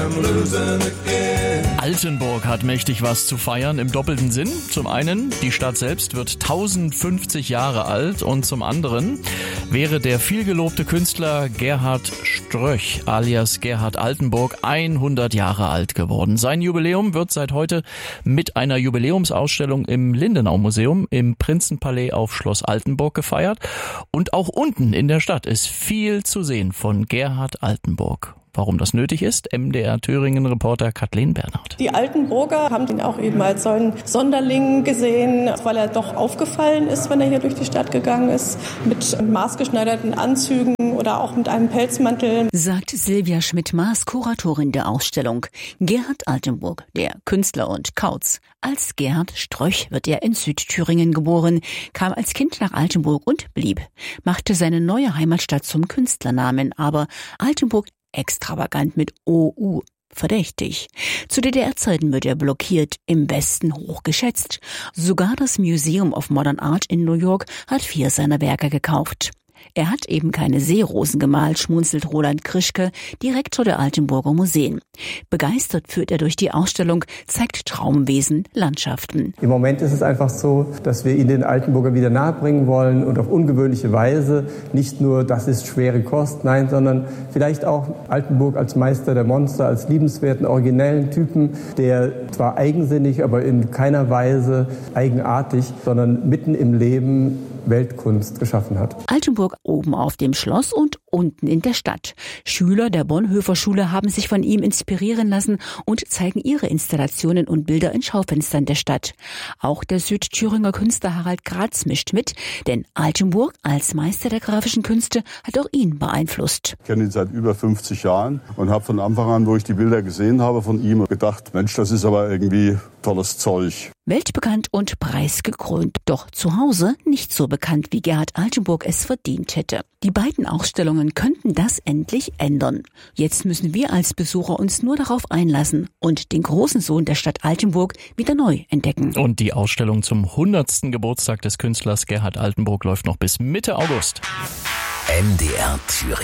Altenburg hat mächtig was zu feiern im doppelten Sinn. Zum einen, die Stadt selbst wird 1050 Jahre alt und zum anderen wäre der vielgelobte Künstler Gerhard Ströch alias Gerhard Altenburg 100 Jahre alt geworden. Sein Jubiläum wird seit heute mit einer Jubiläumsausstellung im Lindenau-Museum im Prinzenpalais auf Schloss Altenburg gefeiert. Und auch unten in der Stadt ist viel zu sehen von Gerhard Altenburg. Warum das nötig ist, MDR-Thüringen-Reporter Kathleen Bernhard. Die Altenburger haben ihn auch eben als so einen Sonderling gesehen, weil er doch aufgefallen ist, wenn er hier durch die Stadt gegangen ist, mit maßgeschneiderten Anzügen oder auch mit einem Pelzmantel. Sagt Silvia Schmidt-Maas, Kuratorin der Ausstellung. Gerhard Altenburg, der Künstler und Kauz. Als Gerhard Ströch wird er in Südthüringen geboren, kam als Kind nach Altenburg und blieb. Machte seine neue Heimatstadt zum Künstlernamen, aber Altenburg extravagant mit OU. Verdächtig. Zu DDR-Zeiten wird er blockiert, im Westen hochgeschätzt. Sogar das Museum of Modern Art in New York hat 4 seiner Werke gekauft. Er hat eben keine Seerosen gemalt, schmunzelt Roland Krischke, Direktor der Altenburger Museen. Begeistert führt er durch die Ausstellung, zeigt Traumwesen, Landschaften. Im Moment ist es einfach so, dass wir ihn den Altenburger wieder nahebringen wollen und auf ungewöhnliche Weise. Nicht nur, das ist schwere Kost, nein, sondern vielleicht auch Altenburg als Meister der Monster, als liebenswerten, originellen Typen, der zwar eigensinnig, aber in keiner Weise eigenartig, sondern mitten im Leben Weltkunst geschaffen hat. Altenburg oben auf dem Schloss und unten in der Stadt. Schüler der Bonhoeffer Schule haben sich von ihm inspirieren lassen und zeigen ihre Installationen und Bilder in Schaufenstern der Stadt. Auch der Südthüringer Künstler Harald Gratz mischt mit, denn Altenburg als Meister der grafischen Künste hat auch ihn beeinflusst. Ich kenne ihn seit über 50 Jahren und habe von Anfang an, wo ich die Bilder gesehen habe von ihm, gedacht, Mensch, das ist aber irgendwie tolles Zeug. Weltbekannt und preisgekrönt, doch zu Hause nicht so bekannt, wie Gerhard Altenburg es verdient hätte. Die beiden Ausstellungen könnten das endlich ändern. Jetzt müssen wir als Besucher uns nur darauf einlassen und den großen Sohn der Stadt Altenburg wieder neu entdecken. Und die Ausstellung zum 100. Geburtstag des Künstlers Gerhard Altenburg läuft noch bis Mitte August. MDR Thüringen.